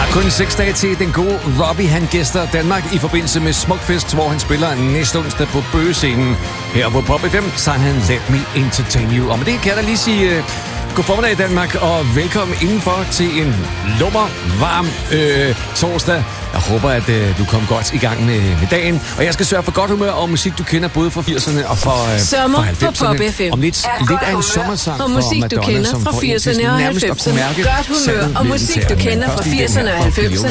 kun 6 dage til den gode Robbie, han gæster Danmark i forbindelse med Smukfest, hvor han spiller næste onsdag på Bøgescenen. Her på Pop FM sang han Let Me Entertain You. Og med det kan jeg da lige sige god formiddag Danmark, og velkommen indenfor til en lummervarm torsdag. Jeg håber, at du kom godt i gang med dagen. Og jeg skal sørge for godt humør og musik, du kender både fra 80'erne og fra 90'erne. På Pop FM. Om lidt af en sommersang og musik, for Madonna, du kender fra 80'erne og 90'erne. Godt humør og musik, du kender fra 80'erne og 90'erne.